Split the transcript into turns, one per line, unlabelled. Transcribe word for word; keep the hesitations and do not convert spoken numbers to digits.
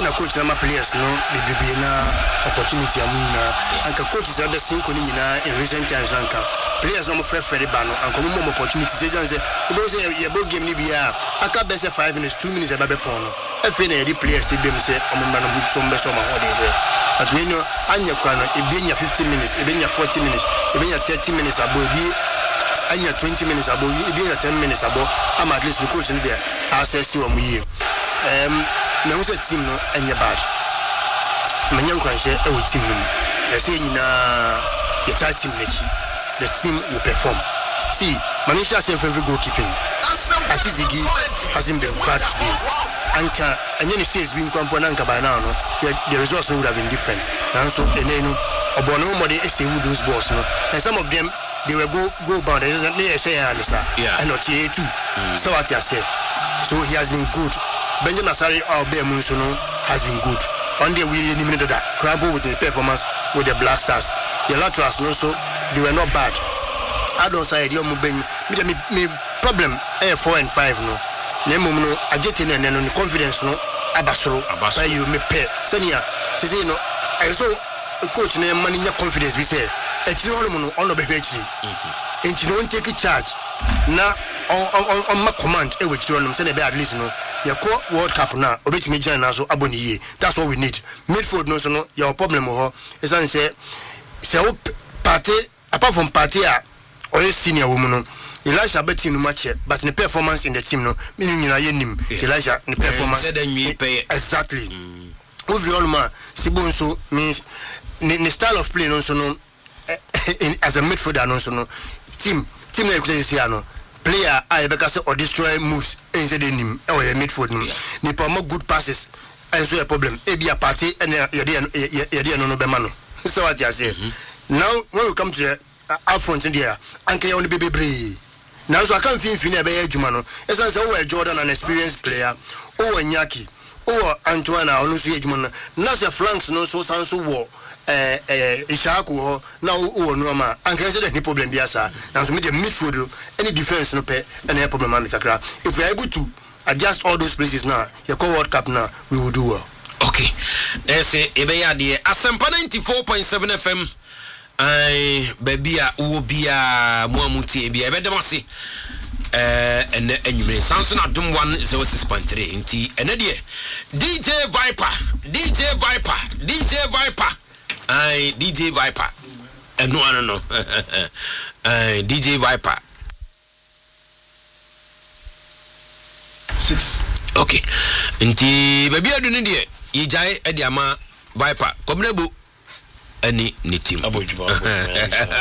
na coach na ma players no be na opportunity amuna anka coach is other cinco ni na in recent times anka players no mo frɛ frɛ ba no anka mo opportunity say say we go say ye bo game ni bia aka be say five minutes two minutes aba be pon no e fe na the players e be me say o mo na mo so mbe so ma ho dey at we no anya kwa no e be nya fifty minutes e be nya forty minutes e be nya thirty minutes abo bi anya twenty minutes abo e be nya ten minutes abo am at least the coach ni there access wo mo yi um na wo say team no anya bad manya nkranhye e wo team no e say nyina ye ta team nechi the team will perform. See, Manisha said for every goalkeeping. Atizigi hasn't been bad today. Anka, and then he says being Kwamponanka by now, no, the, the results would have been different. And so, and then, Obono Modi Essay would those balls, no, and some of them they will go go bound. There isn't near say, yeah, and not here too. Mm. So, what I say, so he has been good. Benjamin Asari or Bear Munsono has been good. On the we eliminated that Crabble with the performance with the Black Stars. The Latras, no, so they were not bad. I don't say you me me me problem eh four and five no. Na mum no agete na no confidence no abasoro by you me pay. Senia say say no I so coach na man nya confidence be say e ti holo no ono be hwechi. Enti no take charge na on on my command e we ti holo say na be at least no ye ko World Cup na obetimi jan na so aboni ye. That's what we need. Midfield no so no your problem ho is say say party apart from party or a senior woman, Elijah betting no match, but the performance in the team, no meaning in Elijah, the performance exactly. Overall, ma Sibonso means the style of play, no so no as a midfielder, no so no team team like Cristiano player I because or destroy moves instead of him or a midfield. Ni more good passes and so a problem. A be a party and you're no bemano. So what you say now when we come to the up front in there, Uncle on the baby bree. Now, so I can't think Fina Bay Jumano. As I say, Jordan, an experienced player, or Nyaki, or Antoine, or Lucy Jumana. Nasa flanks no so sounds so war. Eh, eh, Ishaku, now, or Noma, Uncle said any problem, Biasa. Now, to meet the midfield, any defense no pay, and a problem, if we're able to adjust all those places now, your co World Cup now, we will do well.
Okay, let's say, Ebeya, dear, Asampa ninety-four point seven F M. Ay baby a ubia muamuti ebia ebedemase eh ene enyumre Samson Adum one zero six point three nti ene de D J Viper D J Viper D J Viper ay D J Viper eno ano no ay D J Viper
six.
Okay nti baby adu ne de yijai e de ama Viper komrebu ani ni team
abojuba